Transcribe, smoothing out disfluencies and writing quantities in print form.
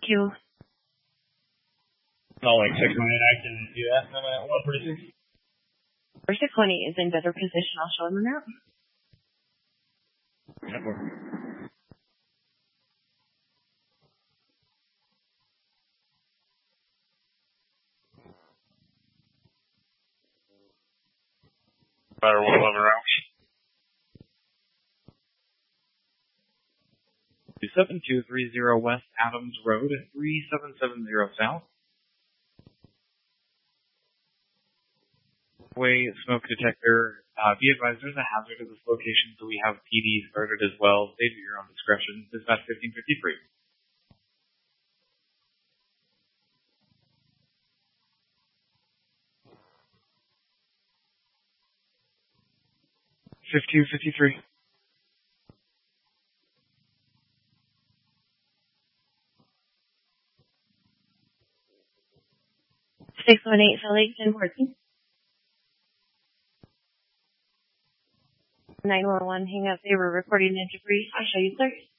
you. Not like 618, I can do that. I'm at 146. Or 618 is in better position. I'll show him the map. Better 111 route. 27230 West Adams Road, 3770 South. Way smoke detector. Be advised, there's a hazard at this location, so we have PD started as well. Save at your own discretion. Dispatch 1553. $1553. 618 Felixton working. 911 hang up. They were reporting a debris. I'll show you, sir.